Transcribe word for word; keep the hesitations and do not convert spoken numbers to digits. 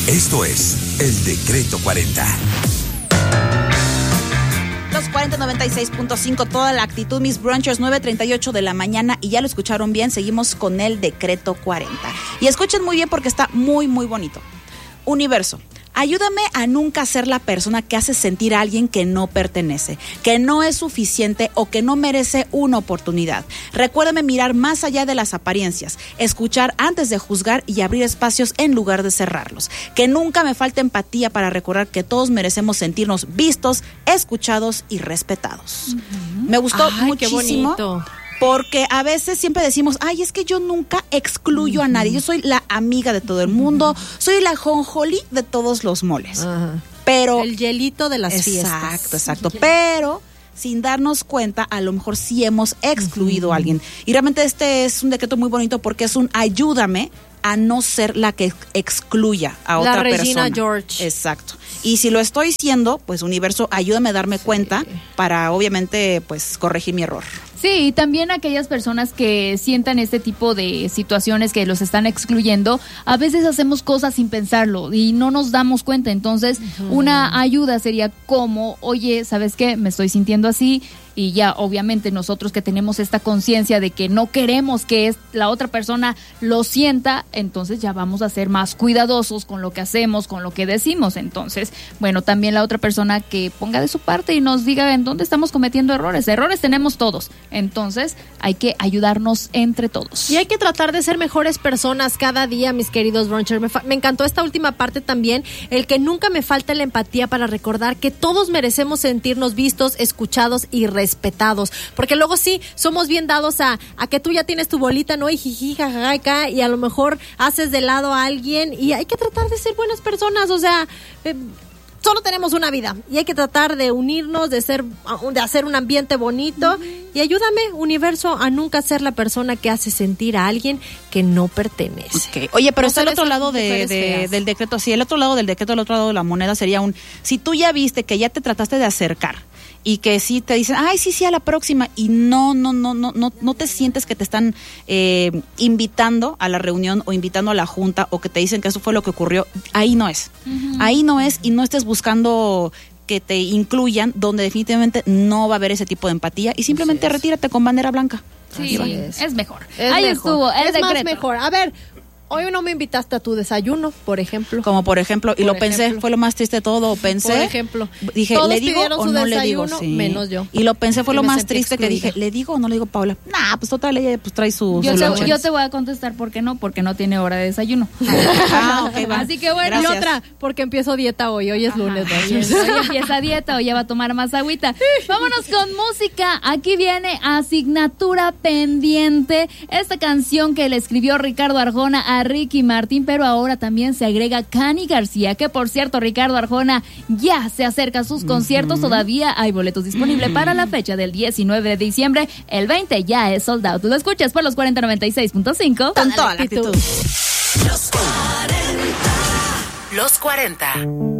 Esto es El Decreto cuarenta. Los cuarenta noventa y seis punto cinco, toda la actitud, mis brunchers, nueve treinta y ocho de la mañana, y ya lo escucharon bien, seguimos con el Decreto cuarenta. Y escuchen muy bien porque está muy, muy bonito. Universo, ayúdame a nunca ser la persona que hace sentir a alguien que no pertenece, que no es suficiente o que no merece una oportunidad. Recuérdame mirar más allá de las apariencias, escuchar antes de juzgar y abrir espacios en lugar de cerrarlos. Que nunca me falte empatía para recordar que todos merecemos sentirnos vistos, escuchados y respetados. Uh-huh. Me gustó Ay, muchísimo. Qué bonito. Porque a veces siempre decimos, ay, es que yo nunca excluyo uh-huh. a nadie. Yo soy la amiga de todo el mundo, uh-huh. soy la jonjolí de todos los moles. Uh-huh. Pero el hielito de las exacto, fiestas. Exacto, exacto. Pero sin darnos cuenta, a lo mejor sí hemos excluido uh-huh. a alguien. Y realmente este es un decreto muy bonito porque es un ayúdame a no ser la que excluya a otra la persona. Regina George. Exacto. Y si lo estoy siendo, pues universo, ayúdame a darme sí. cuenta para obviamente pues corregir mi error. Sí, y también aquellas personas que sientan este tipo de situaciones que los están excluyendo, a veces hacemos cosas sin pensarlo y no nos damos cuenta. Entonces, uh-huh. una ayuda sería como, oye, ¿sabes qué? Me estoy sintiendo así. Y ya obviamente nosotros que tenemos esta conciencia de que no queremos que es, la otra persona lo sienta, entonces ya vamos a ser más cuidadosos con lo que hacemos, con lo que decimos. Entonces, bueno, también la otra persona que ponga de su parte y nos diga en dónde estamos cometiendo errores. Errores tenemos todos, entonces hay que ayudarnos entre todos. Y hay que tratar de ser mejores personas cada día, mis queridos brunchers. Me, fa- me encantó esta última parte también, el que nunca me falte la empatía para recordar que todos merecemos sentirnos vistos, escuchados y respetados, porque luego sí somos bien dados a, a que tú ya tienes tu bolita, ¿no? Y jiji, jajaja, y a lo mejor haces de lado a alguien, y hay que tratar de ser buenas personas, o sea, eh, solo tenemos una vida y hay que tratar de unirnos, de ser, de hacer un ambiente bonito. Uh-huh. Y ayúdame, universo, a nunca ser la persona que hace sentir a alguien que no pertenece. Okay. Oye, pero no está el otro lado de, de, del decreto, sí, el otro lado del decreto, el otro lado de la moneda sería un, si tú ya viste que ya te trataste de acercar y que sí te dicen, ay, sí, sí, a la próxima, y no, no, no, no, no, no te sientes que te están eh, invitando a la reunión o invitando a la junta o que te dicen que eso fue lo que ocurrió, ahí no es, uh-huh. ahí no es, y no estés buscando que te incluyan donde definitivamente no va a haber ese tipo de empatía y simplemente sí retírate con bandera blanca. Sí, es. es mejor. Es ahí mejor. estuvo, el es decreto. más mejor. A ver, hoy no me invitaste a tu desayuno, por ejemplo. Como por ejemplo, y por lo ejemplo. pensé, fue lo más triste de todo, pensé. Por ejemplo. Dije, todos ¿le digo o no le digo? Sí. Menos yo. Y lo pensé, fue y lo más excluida. triste que dije, ¿le digo o no le digo, Paula? Nah, pues total, ella pues trae su, yo su te, lunch. Yo te voy a contestar por qué no, porque no tiene hora de desayuno. Ah, ok, va. Así que bueno. Y otra, porque empiezo dieta hoy, hoy es Ajá, lunes. ¿no? Hoy, es, hoy empieza dieta, hoy ya va a tomar más agüita. Vámonos con música. Aquí viene Asignatura Pendiente, esta canción que le escribió Ricardo Arjona a Ricky Martin, pero ahora también se agrega Cani García, que por cierto, Ricardo Arjona ya se acerca a sus conciertos, uh-huh. todavía hay boletos disponibles uh-huh. para la fecha del diecinueve de diciembre, el veinte ya es sold out. Tú lo escuchas por los cuarenta noventa y seis punto cinco con toda la actitud. Los cuarenta. Los cuarenta.